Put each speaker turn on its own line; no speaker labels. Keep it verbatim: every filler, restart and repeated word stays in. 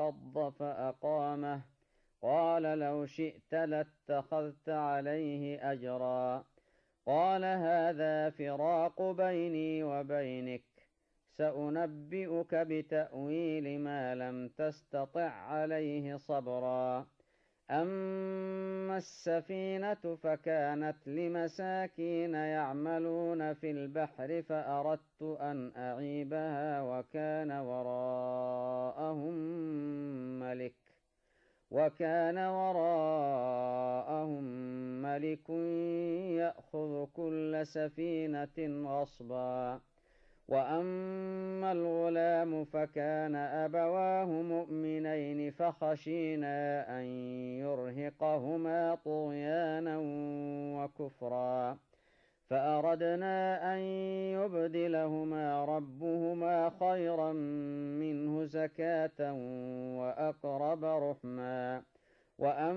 انقض فأقامه قال لو شئت لاتخذت عليه أجرا قال هذا فراق بيني وبينك سأنبئك بتأويل ما لم تستطع عليه صبرا أما السفينة فكانت لمساكين يعملون في البحر فأردت أن أعيبها وكان وراءهم ملك وكان وراءهم ملك يأخذ كل سفينة غصبا وأما الغلام فكان أبواه مؤمنين فخشينا أن يرهقهما طغيانا وكفرا فأردنا أن يبدلهما ربهما خيرا منه زكاة وأقرب رحما وأما